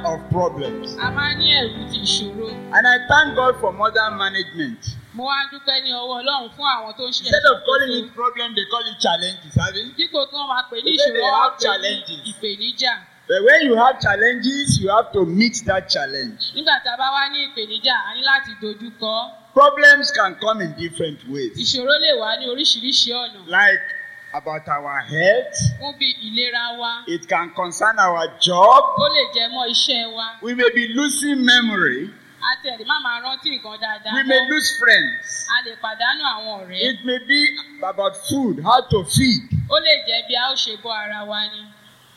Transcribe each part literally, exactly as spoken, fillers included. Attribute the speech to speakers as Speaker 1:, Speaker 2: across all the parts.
Speaker 1: of problems.
Speaker 2: A máa ní ẹ̀rù ti ìṣòro.
Speaker 1: And I thank God for modern management.
Speaker 2: Mo wá dúpẹ́ ní ọwọ́ Ọlọ́run fún àwọn tó ń ṣe
Speaker 1: Instead of calling it problem, they call it challenges, have you?
Speaker 2: dípò kí wọ́n máa pè ní
Speaker 1: They say they
Speaker 2: ìṣòro,
Speaker 1: have
Speaker 2: wọ́n pè ní
Speaker 1: challenges.
Speaker 2: ìpèníjà.
Speaker 1: But when you have challenges, you have to meet that challenge.
Speaker 2: Nígbà tá a bá wá ní ìpèníjà, a ní láti dojú kọ.
Speaker 1: Problems can come in different ways.
Speaker 2: Ìṣòro lè wá ní oríṣiríṣi ọ̀nà.
Speaker 1: Like about our health,
Speaker 2: Fún bí ìlera wa,
Speaker 1: it can concern our job.
Speaker 2: ó lè jẹ mọ́ iṣẹ́ wa.
Speaker 1: We may be losing memory.
Speaker 2: A tẹ̀lé má máa rántí nǹkan dáadáa.
Speaker 1: We may
Speaker 2: mọ́.
Speaker 1: lose friends.
Speaker 2: A lè pàdánù àwọn ọ̀rẹ́.
Speaker 1: It may be about food, how to feed.
Speaker 2: Ó lè jẹ́ bí a ó ṣe bọ́ ara wa ni.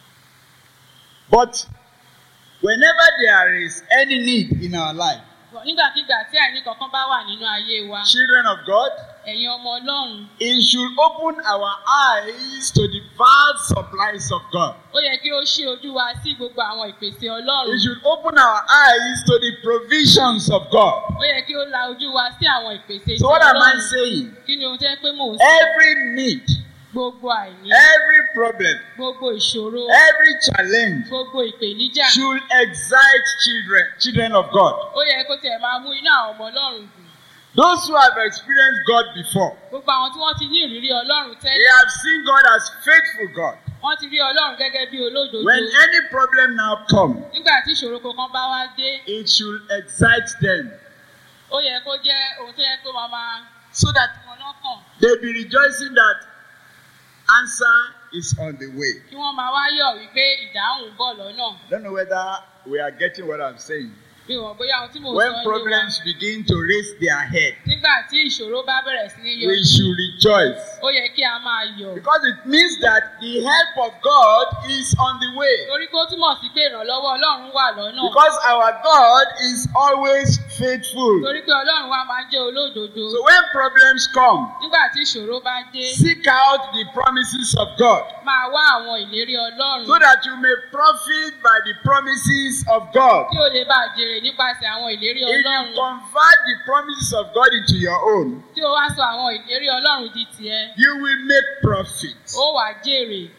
Speaker 1: But whenever there is any need in our life,
Speaker 2: Nígbàkigbà tí àìní kankan bá wà nínú ayé wa,
Speaker 1: children of God,
Speaker 2: ẹ̀yin ọmọ Ọlọ́run,
Speaker 1: it should open our eyes to the vast supplies of God.
Speaker 2: ó yẹ kí ó ṣí ojú wa sí gbogbo àwọn ìpèsè Ọlọ́run.
Speaker 1: It should open our eyes to the provisions of God.
Speaker 2: Ó yẹ kí ó la ojú wa sí àwọn ìpèsè ti
Speaker 1: So what am I
Speaker 2: Ọlọ́run.
Speaker 1: saying?
Speaker 2: Kí ni ohun tó yẹ pé mò ń sọ?
Speaker 1: Every need,
Speaker 2: Gbogbo àìní,
Speaker 1: every problem,
Speaker 2: gbogbo ìṣòro,
Speaker 1: every challenge
Speaker 2: gbogbo ìpèníjà.
Speaker 1: should excite children, children of God.
Speaker 2: Ó yẹ kó tiẹ̀ máa mú inú àwọn ọmọ Ọlọ́run dùn.
Speaker 1: Those who have experienced God before,
Speaker 2: Gbogbo àwọn tí wọ́n ti ní ìrírí Ọlọ́run
Speaker 1: they
Speaker 2: tẹ́lẹ̀,
Speaker 1: have seen God as faithful God.
Speaker 2: wọ́n ti rí Ọlọ́run gẹ́gẹ́ bí olódodo.
Speaker 1: When any problem now comes,
Speaker 2: Nígbà tí ìṣòro kankan bá wá dé,
Speaker 1: it should excite them
Speaker 2: ó yẹ kó jẹ́ ohun tó yẹ kó máa máa
Speaker 1: so that
Speaker 2: wọn lọ́kàn.
Speaker 1: they be rejoicing that answer is on the way.
Speaker 2: Kí wọ́n máa wá yọ̀ wípé ìdáhùn ń bọ̀ lọ́nà.
Speaker 1: I don't know whether we are getting what I'm saying.
Speaker 2: Bí wọ́n bóyá ohun tí mò ń sọ
Speaker 1: When
Speaker 2: yé wa.
Speaker 1: problems begin to raise their head,
Speaker 2: Nígbà tí ìṣòro bá bẹ̀rẹ̀ sí ní yọ,
Speaker 1: we should rejoice.
Speaker 2: ó yẹ kí a máa yọ̀.
Speaker 1: Because it means that the help of God is on the way.
Speaker 2: Torí pé ó túmọ̀ sí pé ìrànlọ́wọ́ Ọlọ́run wà lọ́nà.
Speaker 1: Because our God is always faithful.
Speaker 2: Torí pé Ọlọ́run wa máa ń jẹ́ olódodo.
Speaker 1: So when problems come,
Speaker 2: Nígbà tí ìṣòro bá dé,
Speaker 1: seek out the promises of God
Speaker 2: máa wá àwọn ìlérí Ọlọ́run.
Speaker 1: so that you may profit by the promises of God.
Speaker 2: Kí o lè bá jèrè nípasẹ̀ àwọn ìlérí
Speaker 1: If you
Speaker 2: Ọlọ́run.
Speaker 1: convert the promises of God into your own,
Speaker 2: Tí o wá sọ àwọn ìlérí Ọlọ́run di tiẹ̀,
Speaker 1: you will make profit.
Speaker 2: ó wàá jèrè.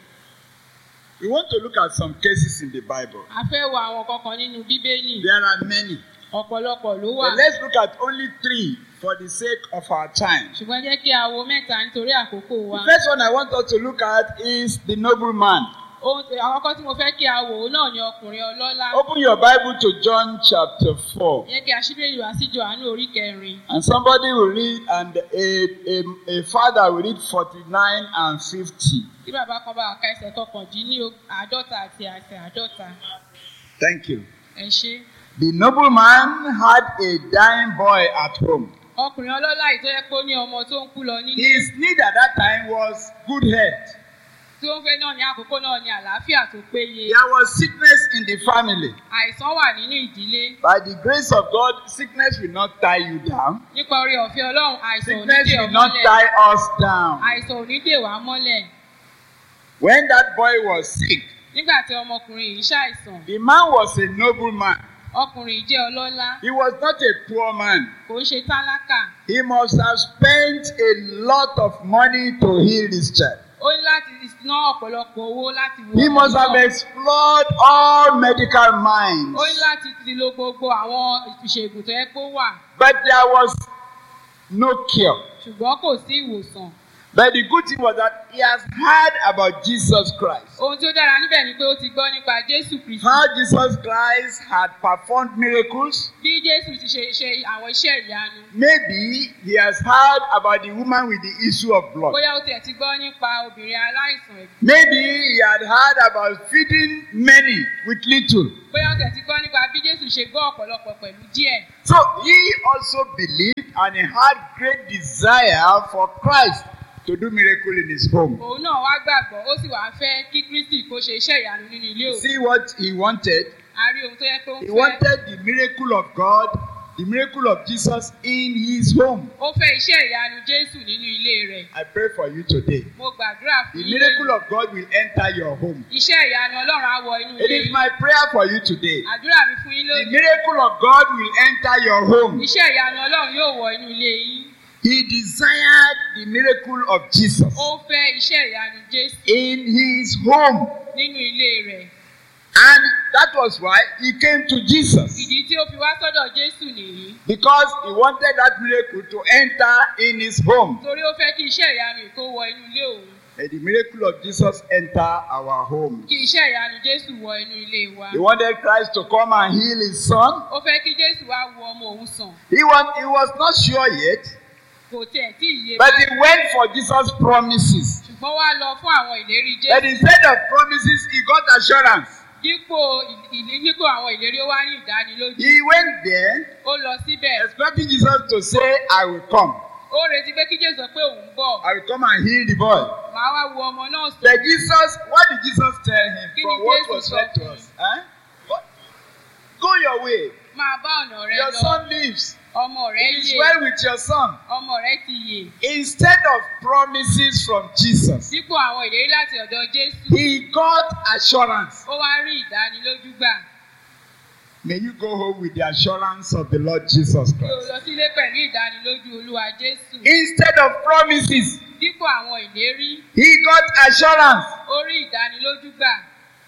Speaker 1: We want to look at some cases in the Bible.
Speaker 2: A fẹ́ wo àwọn kankan nínú Bíbélì.
Speaker 1: There are many.
Speaker 2: Ọ̀pọ̀lọpọ̀ ló wà.
Speaker 1: But let's look at only three for the sake of our time.
Speaker 2: Ṣùgbọ́n jẹ́ kí a wo mẹ́ta nítorí àkókò wa.
Speaker 1: The first one I want us to look at is the nobleman.
Speaker 2: Ohun àkọ́kọ́ tí mo fẹ́ kí a wò ó náà ni ọkùnrin ọlọ́lá.
Speaker 1: Open your Bible to John chapter four.
Speaker 2: Jẹ́ kí a ṣí Bíbélì wá sí Jòhánù orí kẹrin.
Speaker 1: And somebody will read, and a, a, a father will read forty-nine and fifty.
Speaker 2: Tí bàbá kan bá ka ẹsẹ̀ kọkàndínní àádọ́ta àti ẹsẹ̀ àádọ́ta.
Speaker 1: Thank you.
Speaker 2: Ẹ ṣé.
Speaker 1: The nobleman had a dying boy at home.
Speaker 2: Ọkùnrin ọlọ́lá yìí tó yẹ pé ó ní ọmọ tó ń kú lọ nílé.
Speaker 1: His need at that time was good health.
Speaker 2: Tí ó ń fẹ́ náà ní àkókò náà ní àlàáfíà tó péye.
Speaker 1: There was sickness in the family.
Speaker 2: Àìsàn wà nínú ìdílé.
Speaker 1: By the grace of God, sickness will not tie you down.
Speaker 2: Nípa oore ọ̀fẹ́ Ọlọ́run, àìsàn ò ní
Speaker 1: Sickness
Speaker 2: dè
Speaker 1: will
Speaker 2: ọ́
Speaker 1: not
Speaker 2: mọ́lẹ̀.
Speaker 1: tie us down.
Speaker 2: Àìsàn ò ní dè wá mọ́lẹ̀.
Speaker 1: When that boy was sick,
Speaker 2: Nígbà tí ọmọkùnrin yìí ṣàìsàn,
Speaker 1: the man was a nobleman.
Speaker 2: ọkùnrin yìí jẹ́ ọlọ́lá,
Speaker 1: He was not a poor man.
Speaker 2: kò ń ṣe tálákà.
Speaker 1: He must have spent a lot of money to heal this child.
Speaker 2: Ó ní láti ná ọ̀pọ̀lọpọ̀ owó láti wo
Speaker 1: He must have
Speaker 2: náà.
Speaker 1: explored all medical minds.
Speaker 2: Ó ní láti ti lo gbogbo àwọn ìṣègùn tó yẹ kó wà.
Speaker 1: But there was no cure.
Speaker 2: Ṣùgbọ́n kò sí ìwòsàn.
Speaker 1: But the good thing was that he has heard about Jesus Christ.
Speaker 2: Ohun tí ó dára níbẹ̀ ni pé ó ti gbọ́ nípa Jésù Kristi.
Speaker 1: How Jesus Christ had performed miracles.
Speaker 2: Bí Jésù ti ṣe ṣe àwọn iṣẹ́ ìyanu.
Speaker 1: Maybe he has heard about the woman with the issue of blood.
Speaker 2: Bóyá ó tiẹ̀ ti gbọ́ nípa obìnrin aláìsàn ẹ̀gbẹ́.
Speaker 1: Maybe he had heard about feeding many with little.
Speaker 2: Bóyá ó tiẹ̀ ti gbọ́ nípa bí Jésù ṣe gbọ́ ọ̀pọ̀lọpọ̀ pẹ̀lú díẹ̀.
Speaker 1: So he also believed and he had great desire for Christ to do miracle in his home.
Speaker 2: Òun náà wá gbàgbọ́, ó sì wá fẹ́ kí Kristi kó ṣe iṣẹ́ ìyanu nínú ilé òun.
Speaker 1: See what he wanted?
Speaker 2: A rí ohun tó yẹ pé ó ń
Speaker 1: He
Speaker 2: fẹ́.
Speaker 1: wanted the miracle of God, the miracle of Jesus in his home.
Speaker 2: Ó fẹ́ iṣẹ́ ìyanu Jésù nínú ilé rẹ̀.
Speaker 1: I pray for you today.
Speaker 2: Mo gbàdúrà fún
Speaker 1: The
Speaker 2: yín.
Speaker 1: miracle of God will enter your home.
Speaker 2: Iṣẹ́ ìyanu Ọlọ́run á wọ inú
Speaker 1: It
Speaker 2: ilé
Speaker 1: is
Speaker 2: yín.
Speaker 1: my prayer for you today.
Speaker 2: Àdúrà mi fún yín
Speaker 1: The
Speaker 2: lónìí.
Speaker 1: miracle of God will enter your home.
Speaker 2: Iṣẹ́ ìyanu Ọlọ́run yóò wọ inú ilé yín.
Speaker 1: He desired the miracle of Jesus
Speaker 2: Ó fẹ́ iṣẹ́ ìyanu Jésù
Speaker 1: in his home.
Speaker 2: nínú ilé rẹ̀.
Speaker 1: And that was why he came to Jesus.
Speaker 2: Ìdí tí ó fi wá sọ́dọ̀ Jésù nìyí.
Speaker 1: Because he wanted that miracle to enter in his home.
Speaker 2: Torí ó fẹ́ kí iṣẹ́ ìyanu kó wọ inú ilé òun.
Speaker 1: May the miracle of Jesus enter our home.
Speaker 2: Kí iṣẹ́ ìyanu Jésù wọ inú ilé wa.
Speaker 1: He wanted Christ to come and heal his son.
Speaker 2: Ó fẹ́ kí Jésù wá wo ọmọ òun sàn.
Speaker 1: He was, he was not sure yet,
Speaker 2: Kò tiẹ̀ tí ì yé
Speaker 1: but he
Speaker 2: báyìí.
Speaker 1: went for Jesus' promises.
Speaker 2: Ṣùgbọ́n wá lọ fún àwọn ìlérí
Speaker 1: But
Speaker 2: Jésù.
Speaker 1: instead of promises, he got assurance.
Speaker 2: Dípò ìlí nípò àwọn ìlérí ó wá ní ìdánilójú.
Speaker 1: He went there
Speaker 2: Ó lọ síbẹ̀.
Speaker 1: expecting Jesus to say, I will come.
Speaker 2: Ó retí pé kí Jésù sọ pé òun bọ̀.
Speaker 1: I will come and heal the boy.
Speaker 2: Màá wá wo ọmọ náà sàn.
Speaker 1: But Jesus, what did Jesus tell him
Speaker 2: Kí ni
Speaker 1: from what
Speaker 2: Jésù
Speaker 1: was
Speaker 2: sọ
Speaker 1: said to
Speaker 2: fún
Speaker 1: us? Huh? What? Go your way.
Speaker 2: Máa bá ọ̀nà rẹ
Speaker 1: Your
Speaker 2: lọ.
Speaker 1: son lives.
Speaker 2: Ọmọ rẹ
Speaker 1: It is
Speaker 2: yè.
Speaker 1: well with your son.
Speaker 2: Ọmọ rẹ ti yè.
Speaker 1: Instead of promises from Jesus,
Speaker 2: Dípò àwọn ìlérí láti ọ̀dọ̀ Jésù.
Speaker 1: he got assurance.
Speaker 2: Ó wá rí ìdánilójú gbà.
Speaker 1: May you go home with the assurance of the Lord Jesus
Speaker 2: Kí o
Speaker 1: Christ.
Speaker 2: lọ sílé pẹ̀lú ìdánilójú Olúwa Jésù.
Speaker 1: Instead of promises,
Speaker 2: Dípò àwọn ìlérí,
Speaker 1: he got assurance.
Speaker 2: ó rí ìdánilójú gbà.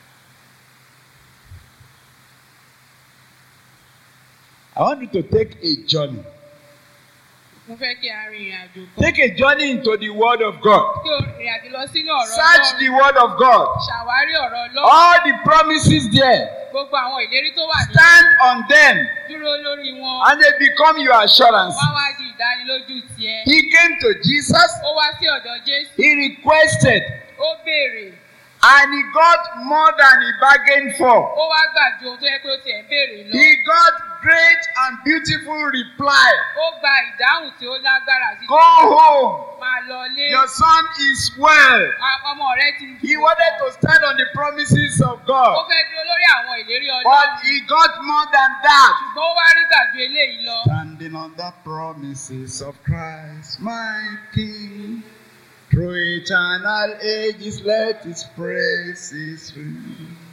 Speaker 1: I want you to take a journey.
Speaker 2: Mo fẹ́ kí a rin ìrìn àjò kan.
Speaker 1: Take a journey into the Word of God.
Speaker 2: Kí o rìn àjò lọ sínú ọ̀rọ̀
Speaker 1: Search the
Speaker 2: Ọlọ́run.
Speaker 1: Word of God.
Speaker 2: Ṣàwárí ọ̀rọ̀ Ọlọ́run.
Speaker 1: All the promises there,
Speaker 2: Gbogbo àwọn ìlérí tó wà nínú.
Speaker 1: stand on them
Speaker 2: Dúró lórí wọn.
Speaker 1: and they become your assurance.
Speaker 2: Wá wá di ìdánilójú tiẹ̀.
Speaker 1: He came to Jesus,
Speaker 2: Ó wá sí ọ̀dọ̀ Jésù.
Speaker 1: he requested,
Speaker 2: Ó béèrè.
Speaker 1: and he got more than he bargained for.
Speaker 2: Ó wá gbà ju ohun tó yẹ pé ó tiẹ̀ ń béèrè lọ.
Speaker 1: He got great and beautiful reply.
Speaker 2: Ó gba ìdáhùn tí ó lágbára sí.
Speaker 1: Go home.
Speaker 2: Máa lọ lé.
Speaker 1: Your son is well.
Speaker 2: Ọmọ rẹ ti
Speaker 1: He wanted to stand on the promises of
Speaker 2: Ó
Speaker 1: God,
Speaker 2: fẹ́ dúró lórí àwọn ìlérí
Speaker 1: but
Speaker 2: Ọlọ́run.
Speaker 1: he got more than that.
Speaker 2: Ṣùgbọ́n ó wá rí gbà ju eléyìí lọ.
Speaker 1: Standing on the promises of Christ, my King, through eternal ages, let his praises ring.